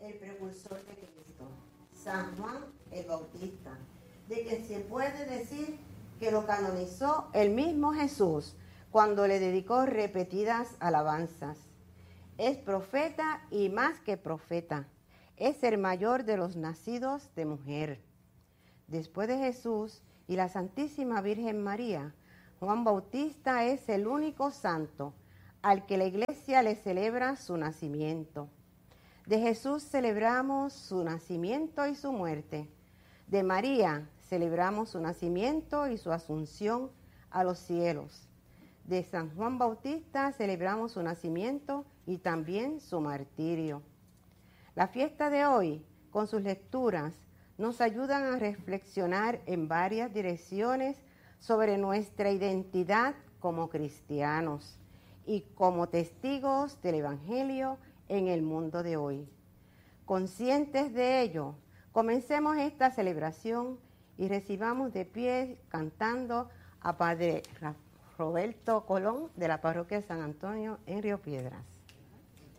el precursor de Cristo, San Juan el Bautista, de que se puede decir que lo canonizó el mismo Jesús cuando le dedicó repetidas alabanzas. Es profeta y más que profeta, es el mayor de los nacidos de mujer. Después de Jesús y la Santísima Virgen María, Juan Bautista es el único santo al que la Iglesia le celebra su nacimiento. De Jesús celebramos su nacimiento y su muerte. De María celebramos su nacimiento y su asunción a los cielos. De San Juan Bautista celebramos su nacimiento y también su martirio. La fiesta de hoy, con sus lecturas, nos ayudan a reflexionar en varias direcciones sobre nuestra identidad como cristianos y como testigos del Evangelio en el mundo de hoy. Conscientes de ello, comencemos esta celebración y recibamos de pie cantando a Padre Roberto Colón de la Parroquia de San Antonio en Río Piedras.